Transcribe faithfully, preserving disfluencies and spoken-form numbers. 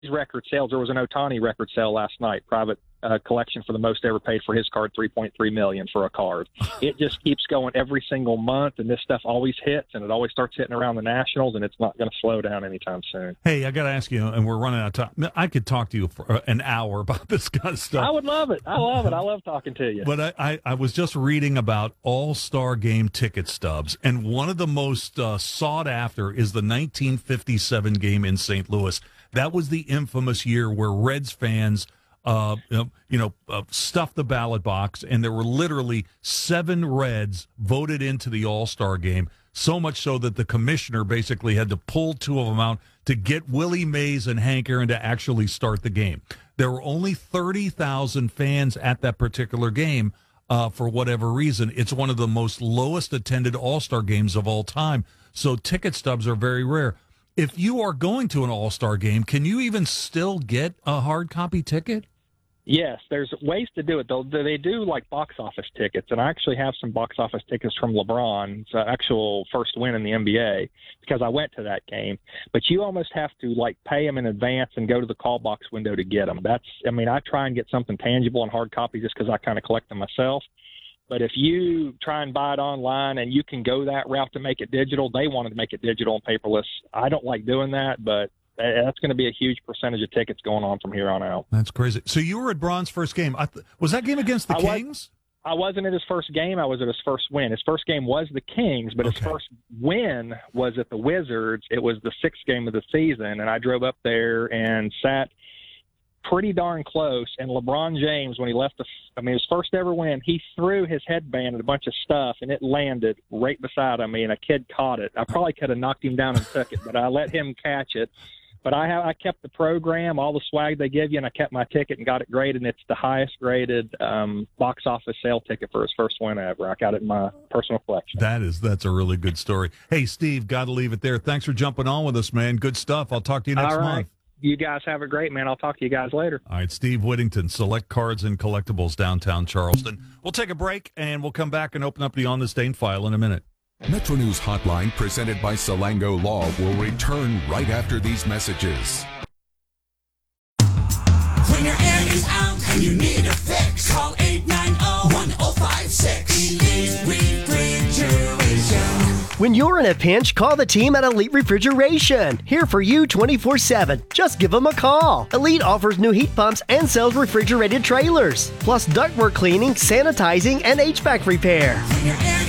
record sales. There was an Ohtani record sale last night, private uh, collection for the most ever paid for his card, three point three million dollars for a card. It just keeps going every single month, and this stuff always hits, and it always starts hitting around the Nationals, and it's not going to slow down anytime soon. Hey, I got to ask you, and we're running out of time. I could talk to you for an hour about this kind of stuff. I would love it. I love it. I love talking to you. But I, I, I was just reading about All-Star Game ticket stubs, and one of the most uh, sought after is the nineteen fifty-seven game in Saint Louis. That was the infamous year where Reds fans Uh, you know, uh, stuffed the ballot box, and there were literally seven Reds voted into the All-Star game, so much so that the commissioner basically had to pull two of them out to get Willie Mays and Hank Aaron to actually start the game. There were only thirty thousand fans at that particular game uh, for whatever reason. It's one of the most lowest attended All-Star games of all time, so ticket stubs are very rare. If you are going to an All-Star game, can you even still get a hard copy ticket? Yes, there's ways to do it. They'll, they do like box office tickets, and I actually have some box office tickets from LeBron's uh, actual first win in the N B A because I went to that game. But you almost have to like pay them in advance and go to the call box window to get them. That's, I mean, I try and get something tangible and hard copy just because I kind of collect them myself. But if you try and buy it online and you can go that route to make it digital, they wanted to make it digital and paperless. I don't like doing that, but that's going to be a huge percentage of tickets going on from here on out. That's crazy. So you were at Braun's first game. I th- was that game against the I Kings? Was, I wasn't at his first game. I was at his first win. His first game was the Kings, but okay. his first win was at the Wizards. It was the sixth game of the season, and I drove up there and sat pretty darn close. And LeBron James, when he left the, I mean, his first ever win, he threw his headband at a bunch of stuff, and it landed right beside me, and a kid caught it. I probably could have knocked him down and took it, but I let him catch it. But I have, I kept the program, all the swag they give you, and I kept my ticket and got it graded, and it's the highest graded um, box office sale ticket for his first win ever. I got it in my personal collection. That is, that's a really good story. Hey, Steve, got to leave it there. Thanks for jumping on with us, man. Good stuff. I'll talk to you next all right. month. You guys have a great, man. I'll talk to you guys later. All right, Steve Whittington, Select Cards and Collectibles, downtown Charleston. We'll take a break, and we'll come back and open up the On This Dane file in a minute. Metro News Hotline, presented by Salango Law, will return right after these messages. When your air is out and you need a fix, call eight nine zero, one zero five six. Elite Refrigeration. When you're in a pinch, call the team at Elite Refrigeration. Here for you twenty-four seven. Just give them a call. Elite offers new heat pumps and sells refrigerated trailers, plus ductwork cleaning, sanitizing, and H V A C repair. When your air